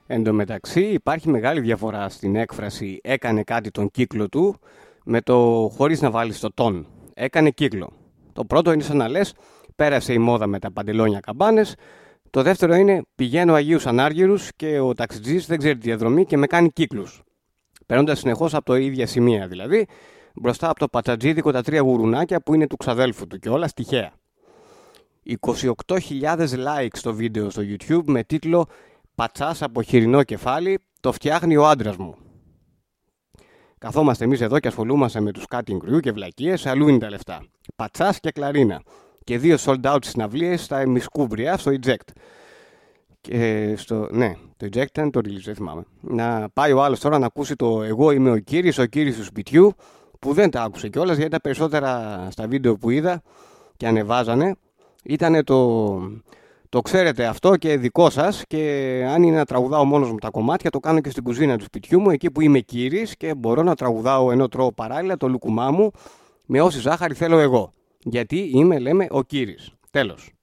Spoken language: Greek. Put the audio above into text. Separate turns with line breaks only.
Εν τω μεταξύ υπάρχει μεγάλη διαφορά στην έκφραση «έκανε κάτι τον κύκλο του» με το χωρίς να βάλεις το «τον». Έκανε κύκλο. Το πρώτο είναι σαν να λες πέρασε η μόδα με τα παντελόνια καμπάνες. Το δεύτερο είναι πηγαίνω Αγίους Ανάργυρους και ο ταξιτζής δεν ξέρει τη διαδρομή και με κάνει κύκλους. Παίρνοντας συνεχώς από το ίδια σημεία δηλαδή, μπροστά από το πατσατζίδικο τα 3 γουρουνάκια που είναι του ξαδέλφου του και όλα τυχαία. 28.000 likes στο βίντεο στο YouTube με τίτλο «Πατσάς από χοιρινό κεφάλι, το φτιάχνει ο άντρας μου». Καθόμαστε εμείς εδώ και ασχολούμαστε με τους cutting crew και βλακίες, αλλού είναι τα λεφτά. Πατσάς και κλαρίνα. Και 2 sold out συναυλίες στα Εμισκούμπρια, στο Eject. Και το Eject ήταν το release, δεν θυμάμαι. Να πάει ο άλλος τώρα να ακούσει το «Εγώ είμαι ο Κύρις του σπιτιού», που δεν τα άκουσε κιόλας, γιατί τα περισσότερα στα βίντεο που είδα και ανεβάζανε ήταν το ξέρετε αυτό και δικό σας, και αν είναι να τραγουδάω μόνος μου τα κομμάτια, το κάνω και στην κουζίνα του σπιτιού μου, εκεί που είμαι Κύρις και μπορώ να τραγουδάω ενώ τρώω παράλληλα το λουκουμά μου με όση ζάχαρη θέλω εγώ. Γιατί είμαι, λέμε, ο Κύρις. Τέλος.